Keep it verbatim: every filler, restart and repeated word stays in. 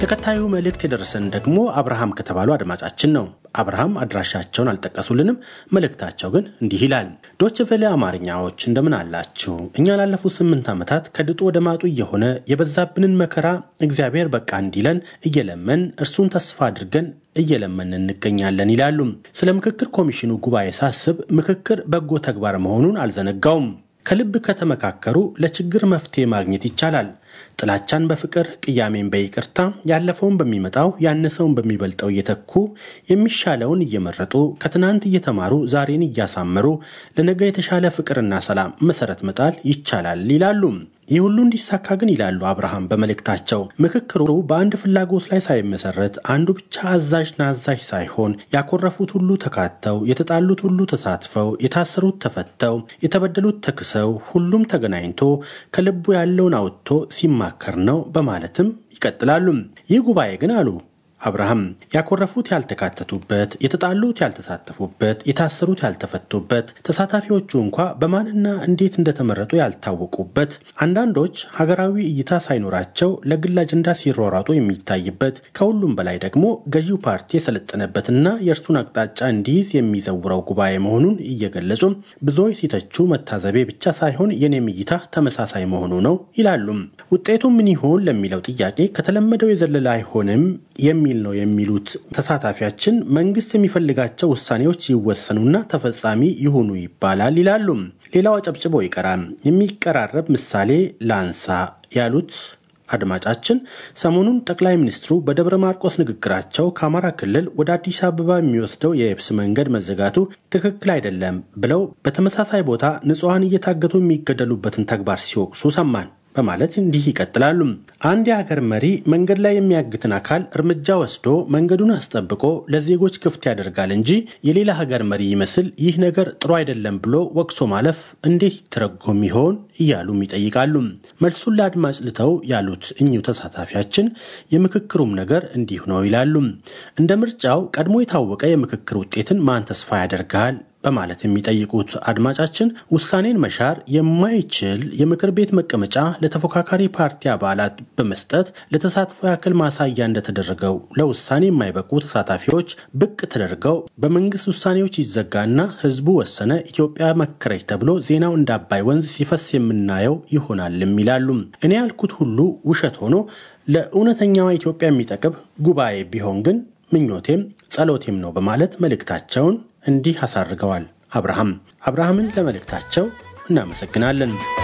ተከታዩ መልእክት የደረሰን ደግሞ አብርሃም ከተባሉ አድማጫችን ነው። አብርሃም አድራሻቸውን አልጠቀሱልንም። መልእክታቸው ግን እንዲህ ይላል። ዶቼ ቬለ አማርኛዎች እንደምን አላችሁ? እኛ ላለፉት ስምንት ዓመታት ከድጡ ወደ ማጡ እየሆነ የበዛብንን መከራ እግዚአብሔር በቃ እንዲለን እየለመን እርሱን ተስፋ አድርገን እየለመን እንገኛለን ይላሉ። ስለ ምክክር ኮሚሽኑ ጉባኤ ሳስብ ምክክር በጎ ተግባር መሆኑን አልዘነጋውም። ከልብ ከተመካከሩ ለችግር መፍትሄ ማግኘት ይቻላል። ጥላቻን በፍቅር ቅያሜን በይቅርታ ያለፈውን በሚመጣው ያነሰውን በሚበልጠው እየተኩ የሚሻለውን እየመረጡ ከትናንት እየተማሩ ዛሬን እያሳመሩ ለነገ የተሻለ ፍቅርና ሰላም መሰረት መጣል ይቻላል ይላሉ። ይህ ሁሉ እንዲሳካ ግን ይላሉ አብርሃም በመልእክታቸው ምክክሩ በአንድ ፍላጎት ላይ ሳይመሰረት አንዱ ብቻ አዛዥ ናዛዥ ሳይሆን ያኮረፉት ሁሉ ተካተው የተጣሉት ሁሉ ተሳትፈው የታሰሩት ተፈተው የተበደሉት ተክሰው ሁሉም ተገናኝቶ ከልቡ ያለውን አውጥቶ ሲማከር ነው በማለትም ይቀጥላሉ። ይህ ጉባኤ ግን አሉ አብርሃም ያኮረፉት ያልተካተቱበት የተጣሉት ያልተሳተፉበት የታሰሩት ያልተፈቱበት ተሳታፊዎቹ እንኳን በማንና እንዴት እንደተመረጡ ያልታወቁበት አንዳንዶች ሀገራዊ እይታ ሳይኖራቸው ለግል አጀንዳ ሲሯሯጡ የሚታይበት ከሁሉም በላይ ደግሞ ገዢው ፓርቲ የሰለጠነበትና የእርሱን አቅጣጫ እንዲይዝ የሚዘውረው ጉባኤ መሆኑን እየገለጹ ብዙዎች ሲተቹ መታዘቤ ብቻ ሳይሆን የኔም እይታ ተመሳሳይ መሆኑ ነው ይላሉ። ውጤቱ ምን ይሆን ለሚለው ጥያቄ ከተለመደው የዘለለ አይሆንም የሚ ነው የሚሉት ተሳታፊያችን መንግስት የሚፈልጋቸው ውሳኔዎች ይወሰኑና ተፈጻሚ ይሆኑ ይባላል ይላሉ። ሌላው አጨብጭቦ ይቀራል። የሚቀራረብ ምሳሌ ላንሳ ያሉት አድማጫችን ሰሞኑን ጠቅላይ ሚኒስትሩ በደብረ ማርቆስ ንግግራቸው ከአማራ ክልል ወደ አዲስ አበባ የሚወስደው የየብስ መንገድ መዘጋቱ ትክክል አይደለም ብለው በተመሳሳይ ቦታ ንጹሃን እየታገቱ የሚገደሉበትን ተግባር ሲወቅሱ ሰማን በማለት እንዲህ ይቀጥላሉ። አንድ የሀገር መሪ መንገድ ላይ የሚያግትን አካል እርምጃ ወስዶ መንገዱን አስጠብቆ ለዜጎች ክፍት ያደርጋል እንጂ የሌላ ሀገር መሪ ይመስል ይህ ነገር ጥሩ አይደለም ብሎ ወቅሶ ማለፍ እንዴት ተረጎም ይሆን እያሉም ይጠይቃሉ። መልሱን ለአድማጭ ልተው ያሉት እኚሁ ተሳታፊያችን የምክክሩም ነገር እንዲሁ ነው ይላሉ። እንደ ምርጫው ቀድሞ የታወቀ የምክክር ውጤትን ማን ተስፋ ያደርጋል በማለት የሚጠይቁት አድማጫችን ውሳኔን መሻር የማይችል የምክር ቤት መቀመጫ ለተፎካካሪ ፓርቲ አባላት በመስጠት ለተሳትፎ ያክል ማሳያ እንደተደረገው ለውሳኔ የማይበቁ ተሳታፊዎች ብቅ ተደርገው በመንግስት ውሳኔዎች ይዘጋና ህዝቡ ወሰነ ኢትዮጵያ መከረች ተብሎ ዜናው እንዳባይ ወንዝ ሲፈስ የምናየው ይሆናልም ይላሉ። እኔ ያልኩት ሁሉ ውሸት ሆኖ ለእውነተኛዋ ኢትዮጵያ የሚጠቅም ጉባኤ ቢሆን ግን ምኞቴም ጸሎቴም ነው በማለት መልእክታቸውን እንዲህ አሳርገዋል። አብርሃም አብርሃምን ለመልእክታቸው እናመሰግናለን።